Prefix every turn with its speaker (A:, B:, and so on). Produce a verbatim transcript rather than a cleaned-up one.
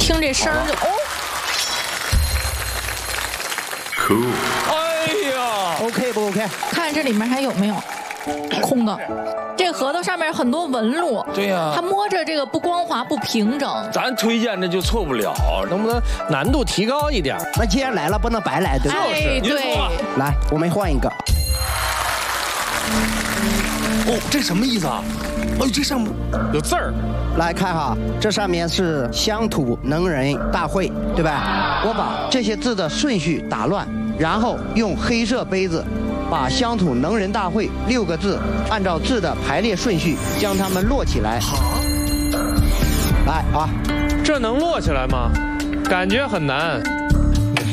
A: 听这声就哦。
B: Cool。
C: 哎呀
D: ，OK 不 OK？
A: 看这里面还有没有空的？这核桃上面很多纹路。
C: 对呀、啊，
A: 它摸着这个不光滑不平整。
C: 咱推荐的就错不了，能不能难度提高一点？
D: 那既然来了，不能白来，对吧？
C: 就是，
A: 对。
D: 来，我们换一个。
B: 哦，这什么意思啊？哦，这上面
C: 有字儿。
D: 来看哈，这上面是乡土能人大会，对吧？我把这些字的顺序打乱，然后用黑色杯子把乡土能人大会六个字按照字的排列顺序将它们摞起来。好，来啊，
E: 这能摞起来吗？感觉很难。